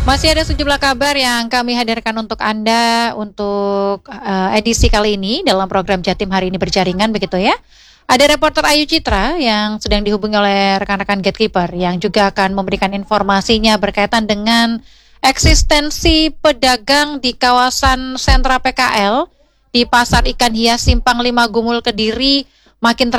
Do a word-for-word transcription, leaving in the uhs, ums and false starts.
Masih ada sejumlah kabar yang kami hadirkan untuk Anda untuk uh, edisi kali ini dalam program Jatim Hari Ini Berjaringan, begitu ya. Ada reporter Ayu Citra yang sedang dihubungi oleh rekan-rekan Gatekeeper yang juga akan memberikan informasinya berkaitan dengan eksistensi pedagang di kawasan sentra P K L di Pasar Ikan Hias Simpang lima Gumul Kediri makin ter